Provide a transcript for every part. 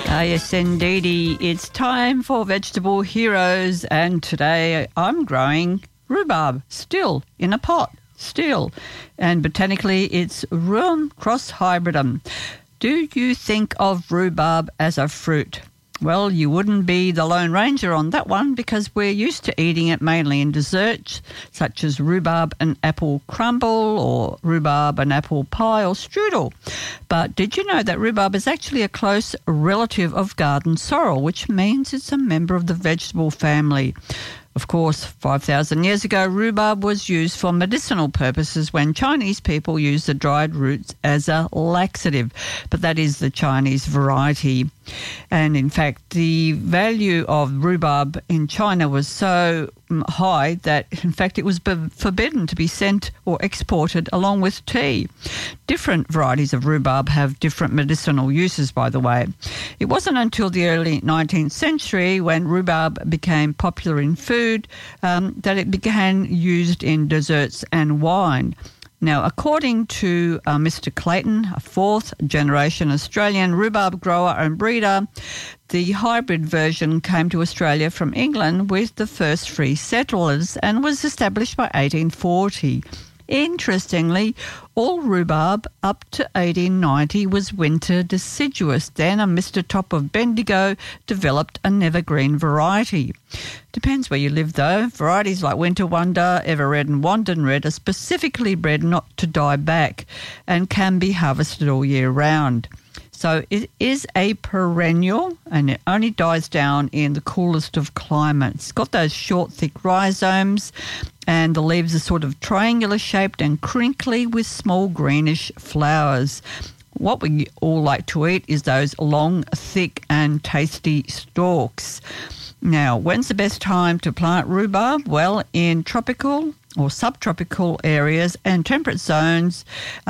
Yes, indeedy. It's time for Vegetable Heroes, and today I'm growing rhubarb, still in a pot, still. And botanically, it's Rheum cross hybridum. Do you think of rhubarb as a fruit? Well, you wouldn't be the Lone Ranger on that one because we're used to eating it mainly in desserts, such as rhubarb and apple crumble or rhubarb and apple pie or strudel. But did you know that rhubarb is actually a close relative of garden sorrel, which means it's a member of the vegetable family? Of course, 5,000 years ago, rhubarb was used for medicinal purposes when Chinese people used the dried roots as a laxative, but that is the Chinese variety. And in fact, the value of rhubarb in China was so high that, in fact, it was forbidden to be sent or exported along with tea. Different varieties of rhubarb have different medicinal uses, by the way. It wasn't until the early 19th century when rhubarb became popular in food that it began used in desserts and wine. Now, according to Mr. Clayton, a fourth-generation Australian rhubarb grower and breeder, the hybrid version came to Australia from England with the first free settlers and was established by 1840. Interestingly, all rhubarb up to 1890 was winter deciduous. Then a Mr. Top of Bendigo developed an evergreen variety. Depends where you live, though. Varieties like Winter Wonder, Ever Red and Wandon Red are specifically bred not to die back and can be harvested all year round. So it is a perennial and it only dies down in the coolest of climates. It's got those short, thick rhizomes and the leaves are sort of triangular shaped and crinkly with small greenish flowers. What we all like to eat is those long, thick and tasty stalks. Now, when's the best time to plant rhubarb? Well, in tropical or subtropical areas and temperate zones,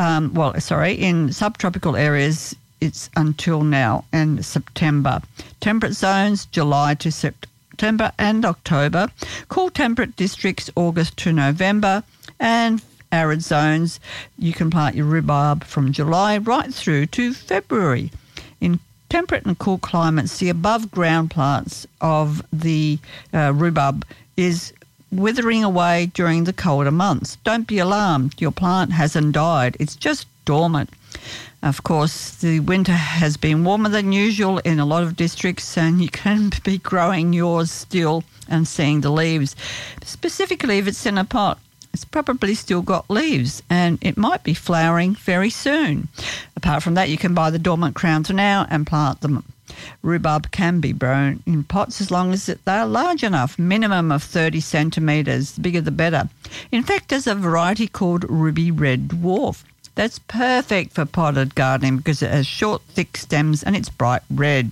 in subtropical areas, it's until now and September. Temperate zones, July to September and October. Cool temperate districts, August to November. And arid zones, you can plant your rhubarb from July right through to February. In temperate and cool climates, the above ground plants of the rhubarb is withering away during the colder months. Don't be alarmed. Your plant hasn't died. It's just dormant. Of course, the winter has been warmer than usual in a lot of districts and you can be growing yours still and seeing the leaves. Specifically, if it's in a pot, it's probably still got leaves and it might be flowering very soon. Apart from that, you can buy the dormant crowns now and plant them. Rhubarb can be grown in pots as long as they're large enough, minimum of 30 centimetres. The bigger the better. In fact, there's a variety called Ruby Red Dwarf. That's perfect for potted gardening because it has short, thick stems and it's bright red.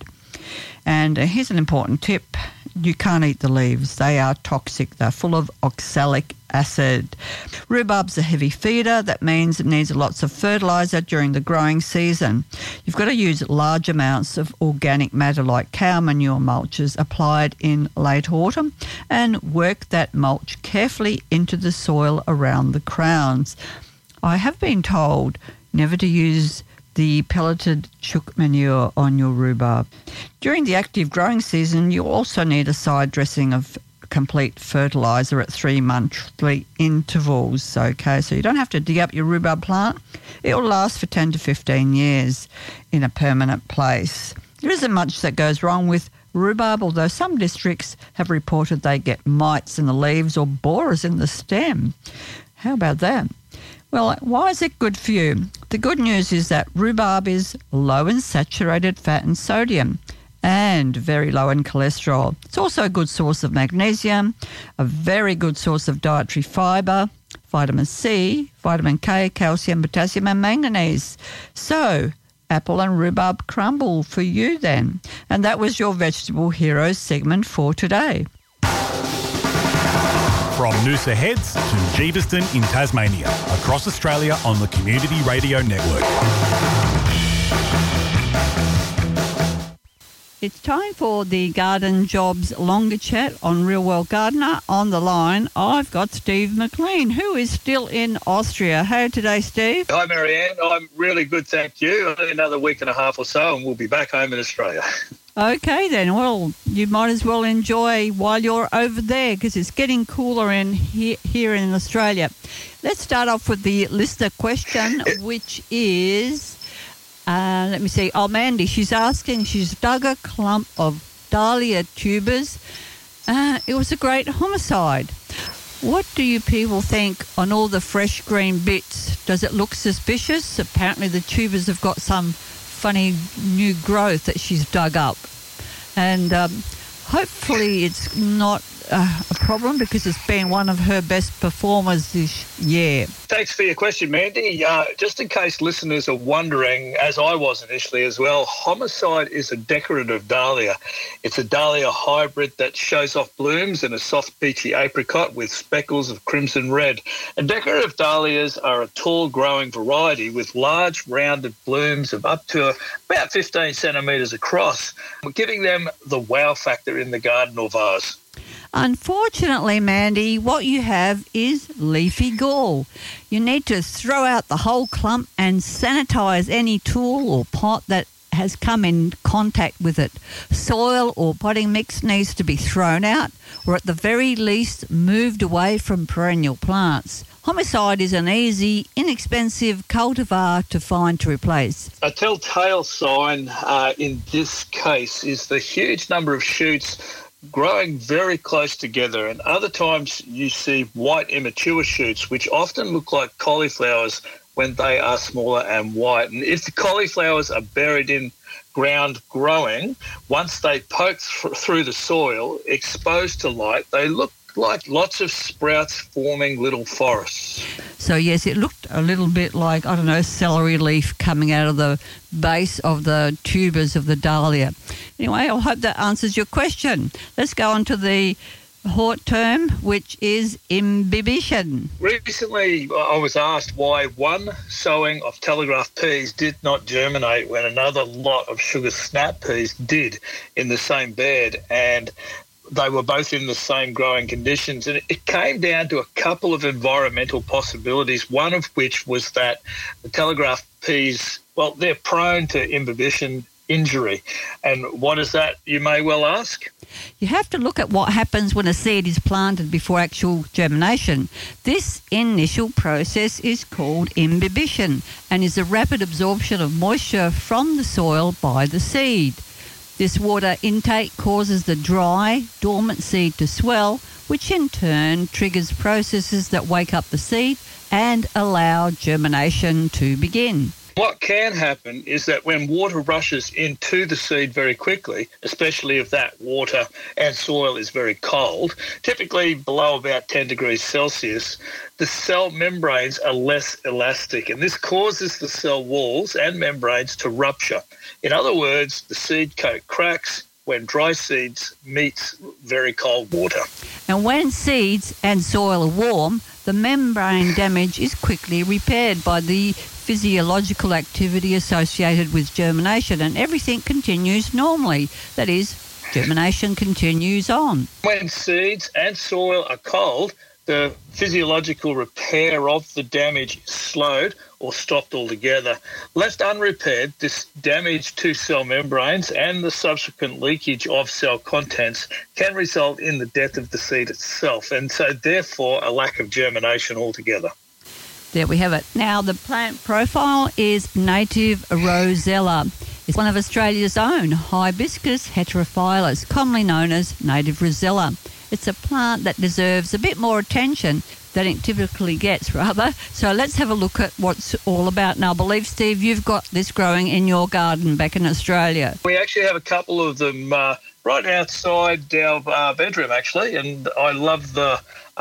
And here's an important tip. You can't eat the leaves. They are toxic. They're full of oxalic acid. Rhubarb's a heavy feeder. That means it needs lots of fertiliser during the growing season. You've got to use large amounts of organic matter like cow manure mulches applied in late autumn and work that mulch carefully into the soil around the crowns. I have been told never to use the pelleted chook manure on your rhubarb. During the active growing season, you also need a side dressing of complete fertiliser at 3 monthly intervals, okay? So you don't have to dig up your rhubarb plant. It will last for 10 to 15 years in a permanent place. There isn't much that goes wrong with rhubarb, although some districts have reported they get mites in the leaves or borers in the stem. How about that? Well, why is it good for you? The good news is that rhubarb is low in saturated fat and sodium and very low in cholesterol. It's also a good source of magnesium, a very good source of dietary fibre, vitamin C, vitamin K, calcium, potassium and manganese. So, apple and rhubarb crumble for you then. And that was your Vegetable Heroes segment for today. From Noosa Heads to Jeeveston in Tasmania, across Australia on the Community Radio Network. It's time for the Garden Jobs Longer Chat on Real World Gardener. On the line, I've got Steve McLean, who is still in Austria. How today, Steve? Hi, Marianne. I'm really good, thank you. Only another week and a half or so and we'll be back home in Australia. Okay then, well, you might as well enjoy while you're over there because it's getting cooler here in Australia. Let's start off with the listener question, which is, let me see, Mandy, she's asking, she's dug a clump of dahlia tubers. It was a great homicide. What do you people think on all the fresh green bits? Does it look suspicious? Apparently the tubers have got some funny new growth that she's dug up. And hopefully it's not a problem because it's been one of her best performers this year. Thanks for your question, Mandy. Just in case listeners are wondering, as I was initially as well, Homicide is a decorative dahlia. It's a dahlia hybrid that shows off blooms in a soft peachy apricot with speckles of crimson red. And decorative dahlias are a tall growing variety with large rounded blooms of up to about 15 centimetres across, giving them the wow factor in the garden or vase. Unfortunately, Mandy, what you have is leafy gall. You need to throw out the whole clump and sanitise any tool or pot that has come in contact with it. Soil or potting mix needs to be thrown out or at the very least moved away from perennial plants. Homicide is an easy, inexpensive cultivar to find to replace. A telltale sign in this case is the huge number of shoots growing very close together, and other times you see white immature shoots which often look like cauliflowers when they are smaller and white. And if the cauliflowers are buried in ground growing, once they poke through the soil, exposed to light, they look like lots of sprouts forming little forests. So yes, it looked a little bit like, I don't know, celery leaf coming out of the base of the tubers of the dahlia. Anyway, I hope that answers your question. Let's go on to the hort term, which is imbibition. Recently, I was asked why one sowing of telegraph peas did not germinate when another lot of sugar snap peas did in the same bed, and they were both in the same growing conditions. And it came down to a couple of environmental possibilities, one of which was that the telegraph peas, well, they're prone to imbibition injury. And what is that, you may well ask? You have to look at what happens when a seed is planted before actual germination. This initial process is called imbibition and is a rapid absorption of moisture from the soil by the seed. This water intake causes the dry, dormant seed to swell, which in turn triggers processes that wake up the seed and allow germination to begin. What can happen is that when water rushes into the seed very quickly, especially if that water and soil is very cold, typically below about 10 degrees Celsius, the cell membranes are less elastic, and this causes the cell walls and membranes to rupture. In other words, the seed coat cracks when dry seeds meet very cold water. And when seeds and soil are warm, the membrane damage is quickly repaired by the physiological activity associated with germination, and everything continues normally. That is, germination continues on. When seeds and soil are cold, the physiological repair of the damage is slowed or stopped altogether. Left unrepaired, this damage to cell membranes and the subsequent leakage of cell contents can result in the death of the seed itself, and so therefore a lack of germination altogether. There we have it. Now, the plant profile is native rosella. It's one of Australia's own Hibiscus heterophyllus, commonly known as native rosella. It's a plant that deserves a bit more attention than it typically gets, rather. So let's have a look at what's all about. Now, I believe, Steve, you've got this growing in your garden back in Australia. We actually have a couple of them right outside our bedroom, actually, and I love the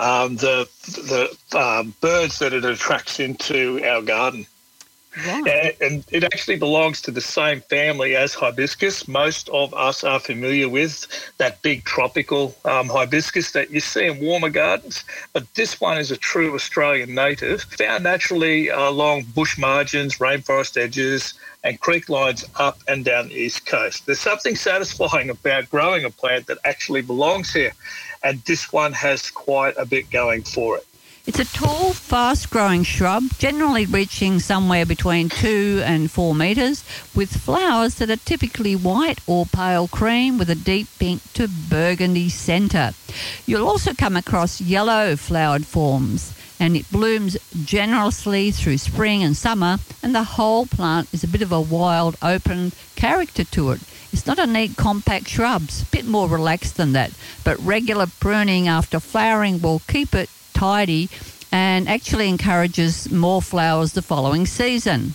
birds that it attracts into our garden. Right. And it actually belongs to the same family as hibiscus. Most of us are familiar with that big tropical hibiscus that you see in warmer gardens. But this one is a true Australian native, found naturally along bush margins, rainforest edges, and creek lines up and down the east coast. There's something satisfying about growing a plant that actually belongs here, and this one has quite a bit going for it. It's a tall, fast-growing shrub, generally reaching somewhere between 2 and 4 metres, with flowers that are typically white or pale cream with a deep pink to burgundy centre. You'll also come across yellow flowered forms, and it blooms generously through spring and summer, and the whole plant is a bit of a wild, open character to it. It's not a neat, compact shrub, it's a bit more relaxed than that, but regular pruning after flowering will keep it tidy and actually encourages more flowers the following season.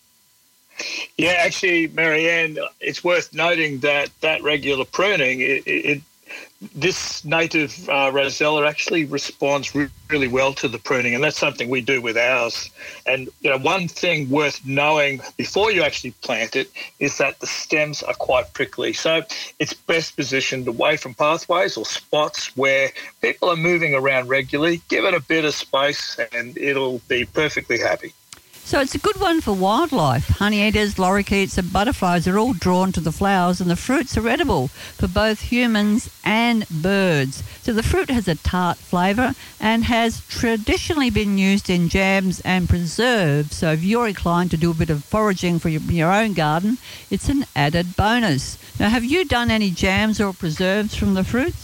Yeah, actually, Marianne, it's worth noting that regular pruning, this native rosella actually responds really well to the pruning, and that's something we do with ours. And one thing worth knowing before you actually plant it is that the stems are quite prickly, so it's best positioned away from pathways or spots where people are moving around regularly. Give it a bit of space and it'll be perfectly happy. So it's a good one for wildlife. Honeyeaters, lorikeets and butterflies are all drawn to the flowers, and the fruits are edible for both humans and birds. So the fruit has a tart flavour and has traditionally been used in jams and preserves. So if you're inclined to do a bit of foraging for your own garden, it's an added bonus. Now, have you done any jams or preserves from the fruits?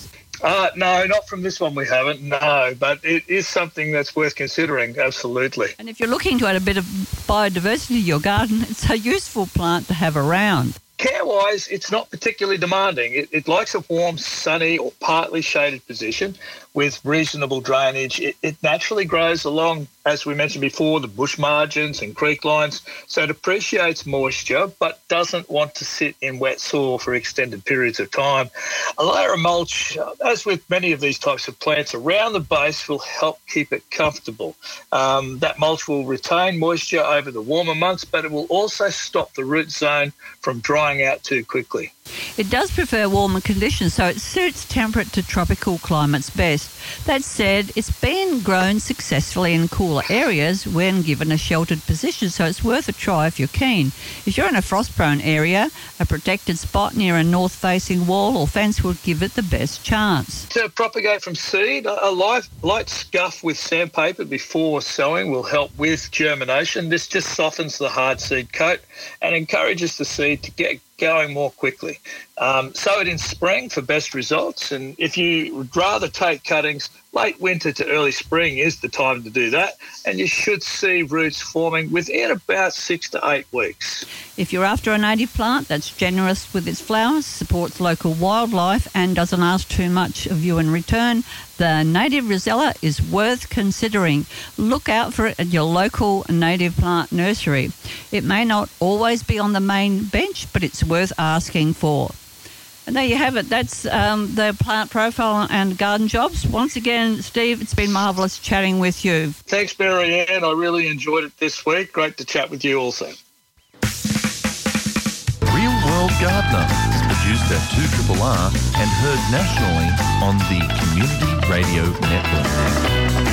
No, not from this one we haven't, no, but it is something that's worth considering, absolutely. And if you're looking to add a bit of biodiversity to your garden, it's a useful plant to have around. Care-wise, it's not particularly demanding. It likes a warm, sunny or partly shaded position with reasonable drainage. It naturally grows along, as we mentioned before, the bush margins and creek lines, so it appreciates moisture but doesn't want to sit in wet soil for extended periods of time. A layer of mulch, as with many of these types of plants, around the base will help keep it comfortable. That mulch will retain moisture over the warmer months, but it will also stop the root zone from drying out too quickly. It does prefer warmer conditions, so it suits temperate to tropical climates best. That said, it's been grown successfully in cooler areas when given a sheltered position, so it's worth a try if you're keen. If you're in a frost-prone area, a protected spot near a north-facing wall or fence will give it the best chance. To propagate from seed, a light scuff with sandpaper before sowing will help with germination. This just softens the hard seed coat and encourages the seed to get going more quickly. Sow it in spring for best results, and if you would rather take cuttings, late winter to early spring is the time to do that, and you should see roots forming within about 6 to 8 weeks. If you're after a native plant that's generous with its flowers, supports local wildlife and doesn't ask too much of you in return, the native rosella is worth considering. Look out for it at your local native plant nursery. It may not always be on the main bench, but it's worth asking for. And there you have it. That's the plant profile and garden jobs. Once again, Steve, it's been marvellous chatting with you. Thanks, Marianne. I really enjoyed it this week. Great to chat with you also. Real World Gardener is produced at 2RRR and heard nationally on the Community Radio Network.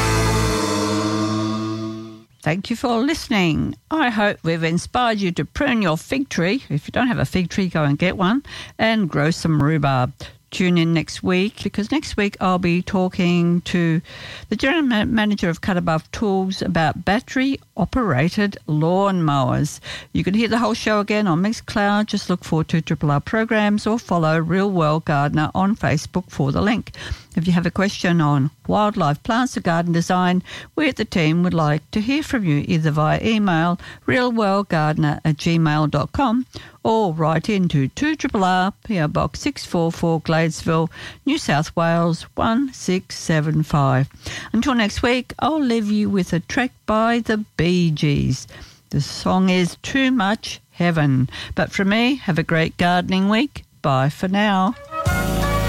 Thank you for listening. I hope we've inspired you to prune your fig tree. If you don't have a fig tree, go and get one and grow some rhubarb. Tune in next week, because next week I'll be talking to the General Manager of Cut Above Tools about battery-operated lawn mowers. You can hear the whole show again on Mixcloud. Just look for 2RRR programs or follow Real World Gardener on Facebook for the link. If you have a question on wildlife, plants or garden design, we at the team would like to hear from you either via email realworldgardener@gmail.com or write into 2RRR PO Box 644 Gladesville, New South Wales 1675. Until next week, I'll leave you with a track by the Bee Gees. The song is Too Much Heaven. But from me, have a great gardening week. Bye for now.